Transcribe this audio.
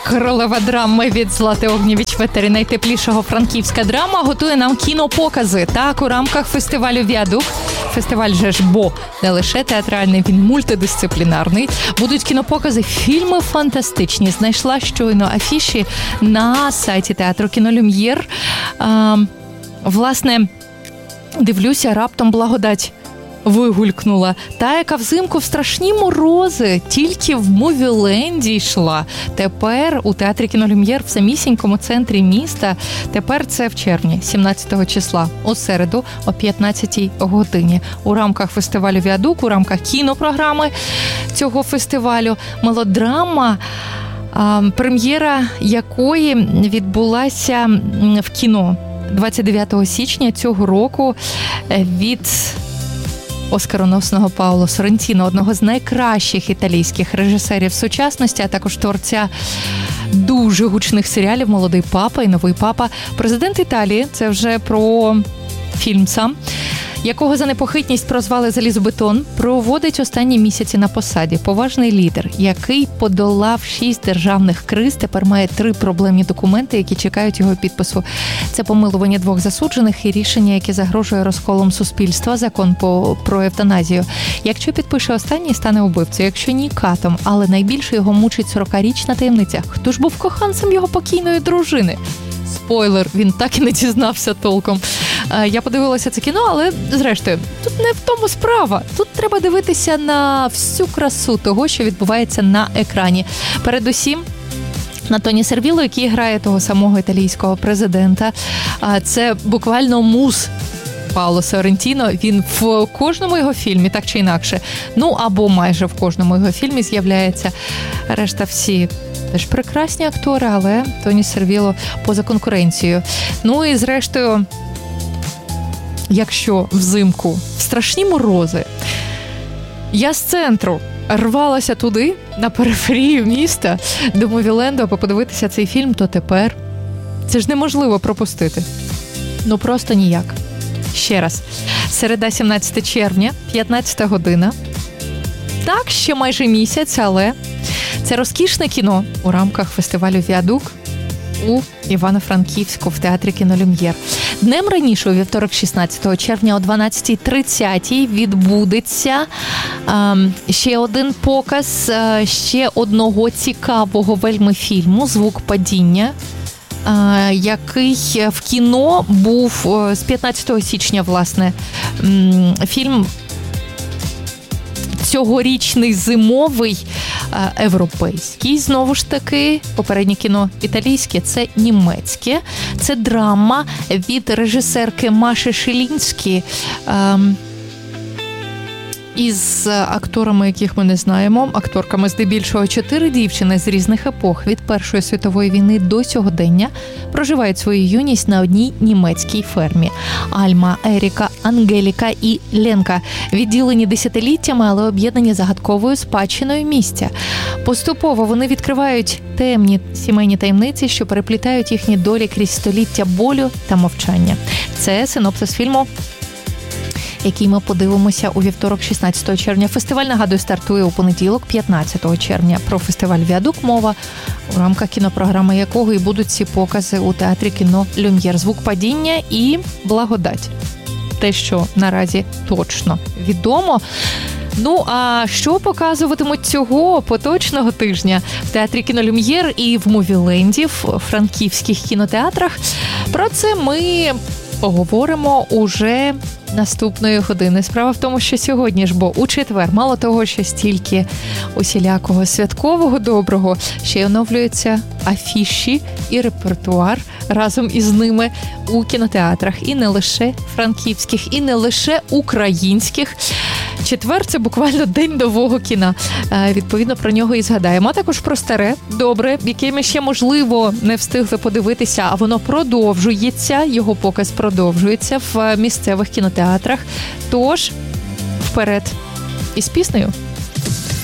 Королева драми від Злати Огнєвіч Ветері, найтеплішого франківська драма, готує нам кінопокази. Так, у рамках фестивалю «Віадук». Фестиваль же ж, бо не лише театральний, він мультидисциплінарний. Будуть кінопокази, фільми фантастичні. Знайшла щойно афіші на сайті театру «Кіно Люм'єр». Власне, дивлюся, раптом благодать вигулькнула. Та, яка взимку в страшні морози тільки в Мувіленді йшла. Тепер у театрі «Кіно Люм'єр» в самісінькому центрі міста. Тепер це в червні, 17 числа, у середу о 15-й годині. У рамках фестивалю «Віадук», у рамках кінопрограми цього фестивалю мелодрама, прем'єра якої відбулася в кіно 29 січня цього року від оскароносного Паоло Соррентіно, одного з найкращих італійських режисерів сучасності, а також творця дуже гучних серіалів «Молодий папа» і «Новий папа». Президент Італії, це вже про фільм сам, якого за непохитність прозвали «Залізобетон», проводить останні місяці на посаді. Поважний лідер, який подолав 6 державних криз, тепер має 3 проблемні документи, які чекають його підпису. Це помилування 2 засуджених і рішення, яке загрожує розколом суспільства, закон про евтаназію. Якщо підпише останній, стане убивцею, якщо ні, катом. Але найбільше його мучить 40-річна таємниця. Хто ж був коханцем його покійної дружини? Спойлер, він так і не дізнався толком. Я подивилася це кіно, але, зрештою, тут не в тому справа. Тут треба дивитися на всю красу того, що відбувається на екрані. Передусім, на Тоні Сервіло, який грає того самого італійського президента. Це буквально муз Паоло Соррентіно. Він в кожному його фільмі, так чи інакше, або майже в кожному його фільмі з'являється. Решта всі теж прекрасні актори, але Тоні Сервіло поза конкуренцією. І зрештою, якщо взимку в страшні морози я з центру рвалася туди, на периферію міста, до Мувіленду, аби подивитися цей фільм, то тепер це ж неможливо пропустити. Просто ніяк. Ще раз. Середа, 17 червня, 15 година. Так, ще майже місяць, але це розкішне кіно у рамках фестивалю «Віадук» у Івано-Франківську в театрі «Кіно Люм'єр». Днем раніше, у вівторок, 16 червня о 12:30 відбудеться ще один показ ще одного цікавого вельми фільму «Звук падіння», який в кіно був з 15 січня, власне, фільм цьогорічний зимовий, європейський, знову ж таки, попереднє кіно італійське, це німецьке, це драма від режисерки Маші Шилінські, із акторами, яких ми не знаємо, акторками здебільшого 4 дівчини з різних епох від Першої світової війни до сьогодення проживають свою юність на одній німецькій фермі. Альма, Еріка, Ангеліка і Ленка відділені десятиліттями, але об'єднані загадковою спадщиною місця. Поступово вони відкривають темні сімейні таємниці, що переплітають їхні долі крізь століття болю та мовчання. Це синопсис фільму, який ми подивимося у вівторок, 16 червня. Фестиваль, нагадую, стартує у понеділок, 15 червня. Про фестиваль «Віадук» мова, у рамках кінопрограми якого і будуть ці покази у театрі «Кіно Люм'єр». «Звук падіння» і «Благодать». Те, що наразі точно відомо. А що показуватимуть цього поточного тижня в театрі «Кіно Люм'єр» і в Мувіленді, в франківських кінотеатрах? Про це ми поговоримо уже наступної години. Справа в тому, що сьогодні ж, бо у четвер, мало того, що стільки усілякого святкового доброго, ще й оновлюються афіші і репертуар разом із ними у кінотеатрах. І не лише франківських, і не лише українських. Четвер – це буквально день нового кіна. Відповідно, про нього і згадаємо. А також про старе, добре, яке ми ще, можливо, не встигли подивитися, а воно продовжується, його показ продовжується в місцевих кінотеатрах. Тож, вперед із піснею.